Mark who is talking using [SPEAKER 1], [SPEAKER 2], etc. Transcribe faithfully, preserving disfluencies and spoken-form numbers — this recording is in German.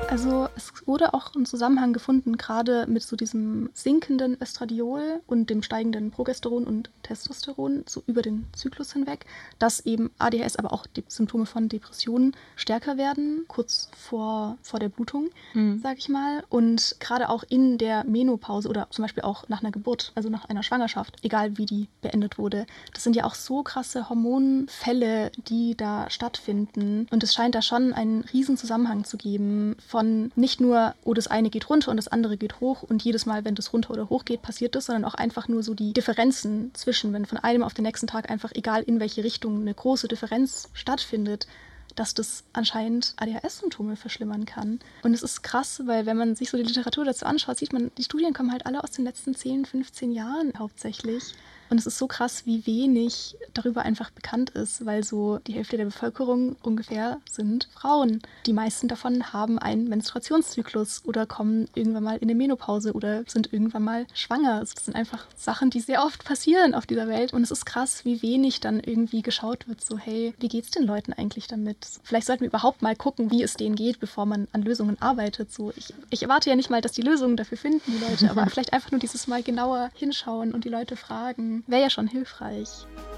[SPEAKER 1] Also es wurde auch ein Zusammenhang gefunden, gerade mit so diesem sinkenden Östradiol und dem steigenden Progesteron und Testosteron so über den Zyklus hinweg, dass eben A D H S, aber auch die Symptome von Depressionen stärker werden, kurz vor, vor der Blutung, mhm. sage ich mal. Und gerade auch in der Menopause oder zum Beispiel auch nach einer Geburt, also nach einer Schwangerschaft, egal wie die beendet wurde. Das sind ja auch so krasse Hormonfälle, die da stattfinden. Und es scheint da schon einen riesen Zusammenhang zu geben von nicht nur, oh, das eine geht runter und das andere geht hoch und jedes Mal, wenn das runter oder hoch geht, passiert das, sondern auch einfach nur so die Differenzen zwischen, wenn von einem auf den nächsten Tag einfach, egal in welche Richtung, eine große Differenz stattfindet, dass das anscheinend A D H S-Symptome verschlimmern kann. Und es ist krass, weil wenn man sich so die Literatur dazu anschaut, sieht man, die Studien kommen halt alle aus den letzten zehn, fünfzehn Jahren hauptsächlich. Und es ist so krass, wie wenig darüber einfach bekannt ist, weil so die Hälfte der Bevölkerung ungefähr sind Frauen. Die meisten davon haben einen Menstruationszyklus oder kommen irgendwann mal in eine Menopause oder sind irgendwann mal schwanger. Das sind einfach Sachen, die sehr oft passieren auf dieser Welt. Und es ist krass, wie wenig dann irgendwie geschaut wird, so hey, wie geht's den Leuten eigentlich damit? Vielleicht sollten wir überhaupt mal gucken, wie es denen geht, bevor man an Lösungen arbeitet. So, ich, ich erwarte ja nicht mal, dass die Lösungen dafür finden, die Leute, aber vielleicht einfach nur dieses Mal genauer hinschauen und die Leute fragen. Wäre ja schon hilfreich.